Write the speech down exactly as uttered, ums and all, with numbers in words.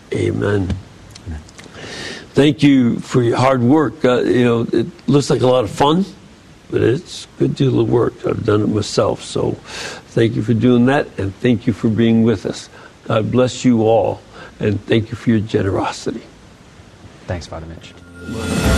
Amen. Thank you for your hard work. Uh, you know, it looks like a lot of fun, but it's a good deal of work. I've done it myself. So thank you for doing that, and thank you for being with us. God bless you all, and thank you for your generosity. Thanks, Father Mitch.